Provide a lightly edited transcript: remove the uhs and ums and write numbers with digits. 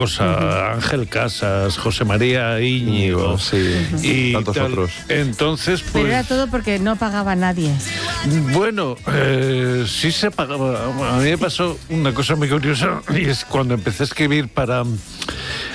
Ángel Casas, José María Íñigo, y tantos otros. Entonces, pues... Pero era todo porque no pagaba nadie. Bueno, sí se pagaba. A mí me pasó una cosa muy curiosa, y es cuando empecé a escribir para